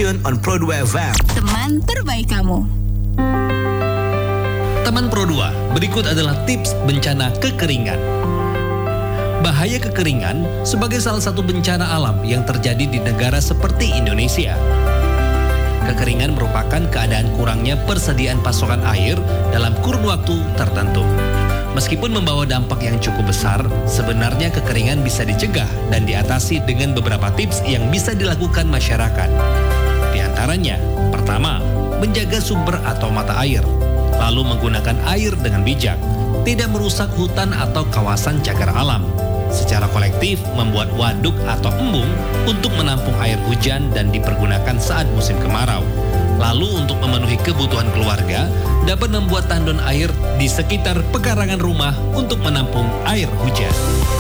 tune on Pro 2 FM. Teman terbaik kamu. Teman Pro 2, berikut adalah tips bencana kekeringan. Bahaya kekeringan sebagai salah satu bencana alam yang terjadi di negara seperti Indonesia. Kekeringan merupakan keadaan kurangnya persediaan pasokan air dalam kurun waktu tertentu. Meskipun membawa dampak yang cukup besar, sebenarnya kekeringan bisa dicegah dan diatasi dengan beberapa tips yang bisa dilakukan masyarakat. Di antaranya, pertama, menjaga sumber atau mata air, lalu menggunakan air dengan bijak, tidak merusak hutan atau kawasan cagar alam. Secara kolektif, membuat waduk atau embung untuk menampung air hujan dan dipergunakan saat musim kemarau. Lalu untuk memenuhi kebutuhan keluarga, dapat membuat tandon air di sekitar pekarangan rumah untuk menampung air hujan.